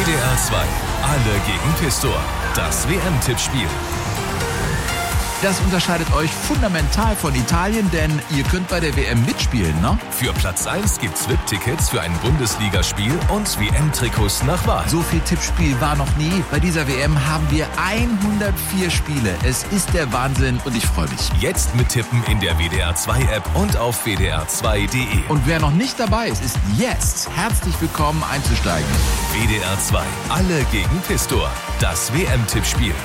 WDR 2. Alle gegen Pistor. Das WM-Tippspiel. Das unterscheidet euch fundamental von Italien, denn ihr könnt bei der WM mitspielen, ne? Für Platz 1 gibt's VIP-Tickets für ein Bundesligaspiel und WM-Trikots nach Wahl. So viel Tippspiel war noch nie. Bei dieser WM haben wir 104 Spiele. Es ist der Wahnsinn und ich freue mich. Jetzt mittippen in der WDR 2 App und auf wdr2.de. Und wer noch nicht dabei ist, ist jetzt herzlich willkommen einzusteigen. WDR 2. Alle gegen Pistor. Das WM-Tippspiel.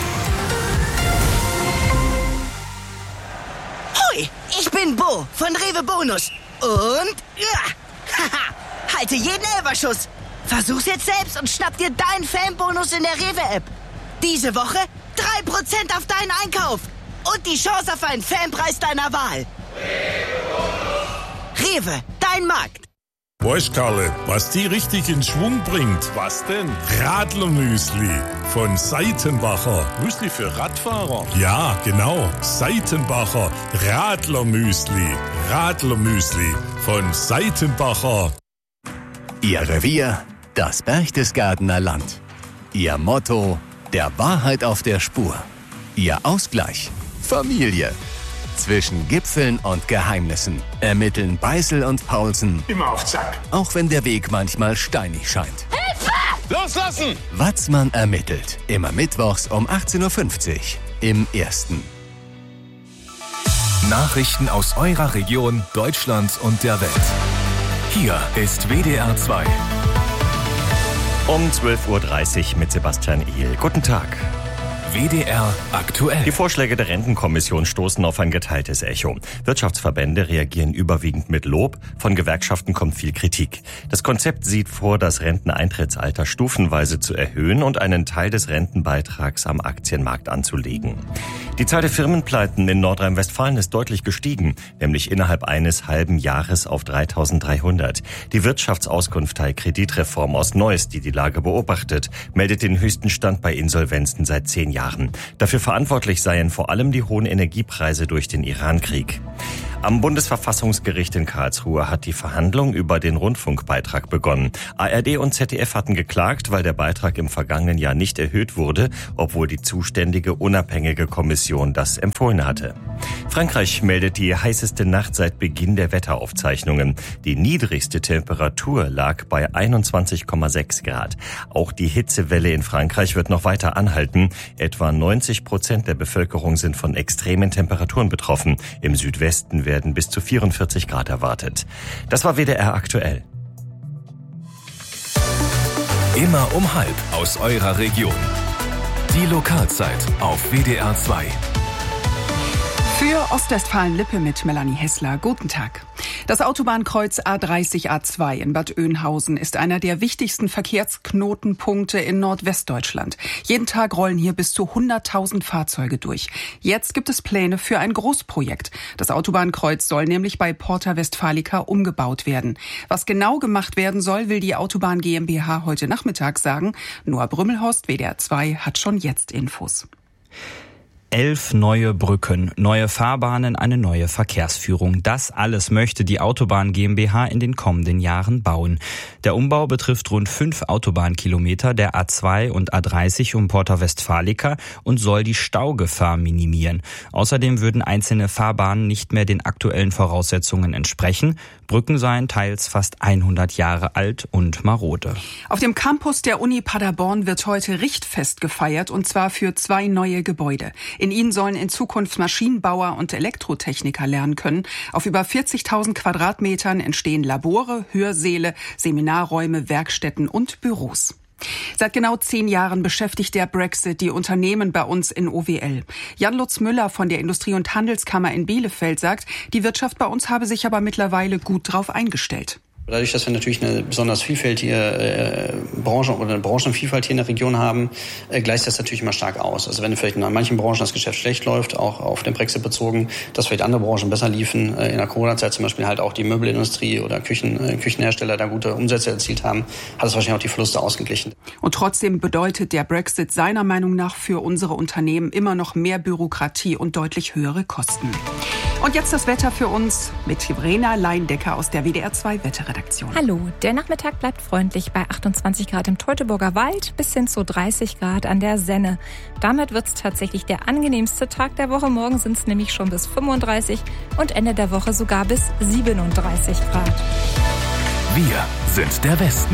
Ich bin Bo von Rewe Bonus. Und halte jeden Elferschuss. Versuch's jetzt selbst und schnapp dir deinen Fanbonus in der Rewe-App. Diese Woche 3% auf deinen Einkauf. Und die Chance auf einen Fanpreis deiner Wahl. Rewe, dein Markt. Weißt Karle, was die richtig in Schwung bringt? Was denn? Radlermüsli von Seitenbacher. Müsli für Radfahrer? Ja, genau. Seitenbacher Radlermüsli. Radlermüsli von Seitenbacher. Ihr Revier, das Berchtesgadener Land. Ihr Motto, der Wahrheit auf der Spur. Ihr Ausgleich, Familie. Zwischen Gipfeln und Geheimnissen ermitteln Beißel und Paulsen. Immer auf Zack. Auch wenn der Weg manchmal steinig scheint. Hilfe! Loslassen! Watzmann ermittelt. Immer mittwochs um 18.50 Uhr im Ersten. Nachrichten aus eurer Region, Deutschland und der Welt. Hier ist WDR 2. Um 12.30 Uhr mit Sebastian Ehl. Guten Tag. WDR aktuell. Die Vorschläge der Rentenkommission stoßen auf ein geteiltes Echo. Wirtschaftsverbände reagieren überwiegend mit Lob, von Gewerkschaften kommt viel Kritik. Das Konzept sieht vor, das Renteneintrittsalter stufenweise zu erhöhen und einen Teil des Rentenbeitrags am Aktienmarkt anzulegen. Die Zahl der Firmenpleiten in Nordrhein-Westfalen ist deutlich gestiegen, nämlich innerhalb eines halben Jahres auf 3.300. Die Wirtschaftsauskunftei Kreditreform aus Neuss, die die Lage beobachtet, meldet den höchsten Stand bei Insolvenzen seit 10 Jahren. Dafür verantwortlich seien vor allem die hohen Energiepreise durch den Irankrieg. Am Bundesverfassungsgericht in Karlsruhe hat die Verhandlung über den Rundfunkbeitrag begonnen. ARD und ZDF hatten geklagt, weil der Beitrag im vergangenen Jahr nicht erhöht wurde, obwohl die zuständige unabhängige Kommission das empfohlen hatte. Frankreich meldet die heißeste Nacht seit Beginn der Wetteraufzeichnungen. Die niedrigste Temperatur lag bei 21,6 Grad. Auch die Hitzewelle in Frankreich wird noch weiter anhalten. Etwa 90% der Bevölkerung sind von extremen Temperaturen betroffen. Im Südwesten werden bis zu 44 Grad erwartet. Das war WDR aktuell. Immer um halb aus eurer Region. Die Lokalzeit auf WDR 2. Für Ostwestfalen-Lippe mit Melanie Hessler. Guten Tag. Das Autobahnkreuz A30/A2 in Bad Oeynhausen ist einer der wichtigsten Verkehrsknotenpunkte in Nordwestdeutschland. Jeden Tag rollen hier bis zu 100.000 Fahrzeuge durch. Jetzt gibt es Pläne für ein Großprojekt. Das Autobahnkreuz soll nämlich bei Porta Westfalica umgebaut werden. Was genau gemacht werden soll, will die Autobahn GmbH heute Nachmittag sagen. Noah Brümmelhorst, WDR 2, hat schon jetzt Infos. 11 neue Brücken, neue Fahrbahnen, eine neue Verkehrsführung. Das alles möchte die Autobahn GmbH in den kommenden Jahren bauen. Der Umbau betrifft rund 5 Autobahnkilometer der A2 und A30 um Porta Westfalica und soll die Staugefahr minimieren. Außerdem würden einzelne Fahrbahnen nicht mehr den aktuellen Voraussetzungen entsprechen. Brücken seien teils fast 100 Jahre alt und marode. Auf dem Campus der Uni Paderborn wird heute Richtfest gefeiert, und zwar für 2 neue Gebäude. In ihnen sollen in Zukunft Maschinenbauer und Elektrotechniker lernen können. Auf über 40.000 Quadratmetern entstehen Labore, Hörsäle, Seminarräume, Werkstätten und Büros. Seit genau 10 Jahren beschäftigt der Brexit die Unternehmen bei uns in OWL. Jan-Lutz Müller von der Industrie- und Handelskammer in Bielefeld sagt, die Wirtschaft bei uns habe sich aber mittlerweile gut darauf eingestellt. Dadurch, dass wir natürlich eine besonders vielfältige Branche oder eine Branchenvielfalt hier in der Region haben, gleicht das natürlich immer stark aus. Also wenn vielleicht in manchen Branchen das Geschäft schlecht läuft, auch auf den Brexit bezogen, dass vielleicht andere Branchen besser liefen, in der Corona-Zeit zum Beispiel halt auch die Möbelindustrie oder Küchenhersteller da gute Umsätze erzielt haben, hat es wahrscheinlich auch die Verluste ausgeglichen. Und trotzdem bedeutet der Brexit seiner Meinung nach für unsere Unternehmen immer noch mehr Bürokratie und deutlich höhere Kosten. Und jetzt das Wetter für uns mit Verena Leindecker aus der WDR 2 Wetterredaktion. Hallo, der Nachmittag bleibt freundlich bei 28 Grad im Teutoburger Wald bis hin zu 30 Grad an der Senne. Damit wird es tatsächlich der angenehmste Tag der Woche. Morgen sind es nämlich schon bis 35 und Ende der Woche sogar bis 37 Grad. Wir sind der Westen.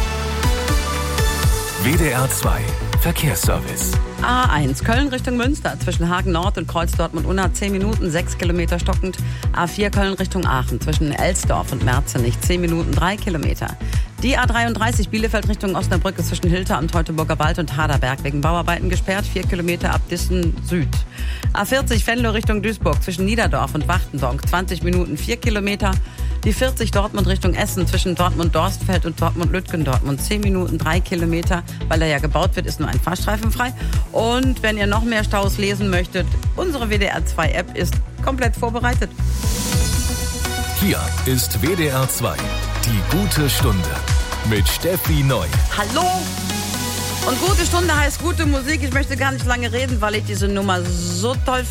WDR 2 Verkehrsservice. A1 Köln Richtung Münster zwischen Hagen Nord und Kreuz Dortmund-Unna 10 Minuten, 6 Kilometer stockend. A4 Köln Richtung Aachen zwischen Elsdorf und Merzenich 10 Minuten, 3 Kilometer. Die A33 Bielefeld Richtung Osnabrück ist zwischen Hilter am Teutoburger Wald und Haderberg wegen Bauarbeiten gesperrt, 4 Kilometer ab Dissen Süd. A40 Venlo Richtung Duisburg zwischen Niederdorf und Wachtendonk 20 Minuten, 4 Kilometer. Die 40 Dortmund Richtung Essen zwischen Dortmund-Dorstfeld und Dortmund-Lütgen, Dortmund 10 Minuten, 3 Kilometer. Weil da ja gebaut wird, ist nur ein Fahrstreifen frei. Und wenn ihr noch mehr Staus lesen möchtet, unsere WDR 2 App ist komplett vorbereitet. Hier ist WDR 2, die gute Stunde mit Steffi Neu. Hallo! Und gute Stunde heißt gute Musik. Ich möchte gar nicht lange reden, weil ich diese Nummer so toll